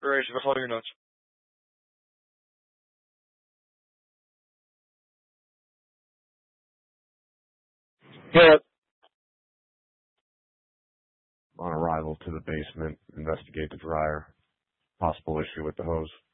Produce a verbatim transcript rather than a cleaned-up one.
Right, je vais faire une autre. Yeah. On arrival to the basement, investigate the dryer. Possible issue with the hose.